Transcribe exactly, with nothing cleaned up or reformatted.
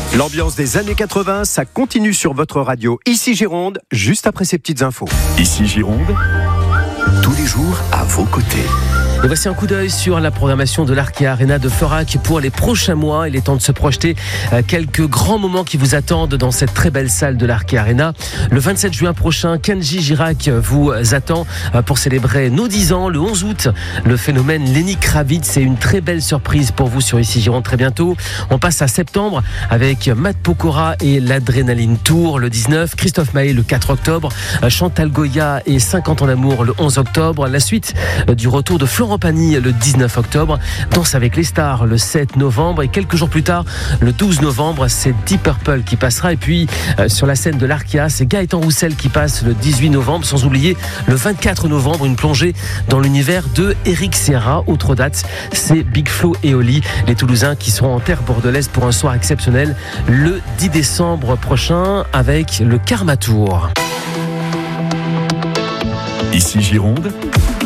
L'ambiance des années quatre-vingts, ça continue sur votre radio. Ici Gironde, juste après ces petites infos. Ici Gironde, tous les jours à vos côtés. Et voici un coup d'œil sur la programmation de l'Arkea Arena de Florac pour les prochains mois. Il est temps de se projeter quelques grands moments qui vous attendent dans cette très belle salle de l'Arkea Arena. Le vingt-sept juin prochain, Kenji Girac vous attend pour célébrer nos dix ans. Le onze août, le phénomène Lenny Kravitz. C'est une très belle surprise pour vous sur Ici Gironde très bientôt. On passe à septembre avec Matt Pokora et l'Adrénaline Tour le dix-neuf. Christophe Maé le quatre octobre. Chantal Goya et cinquante ans d'amour le onze octobre. La suite du retour de Florent Pagny le dix-neuf octobre, Danse avec les stars le sept novembre et quelques jours plus tard, le douze novembre, c'est Deep Purple qui passera. Et puis euh, sur la scène de l'Arkea, c'est Gaëtan Roussel qui passe le dix-huit novembre, sans oublier le vingt-quatre novembre, une plongée dans l'univers de Eric Serra. Autre date, c'est Big Flo et Oli, les Toulousains qui seront en terre bordelaise pour un soir exceptionnel le dix décembre prochain avec le Karma Tour. Ici Gironde,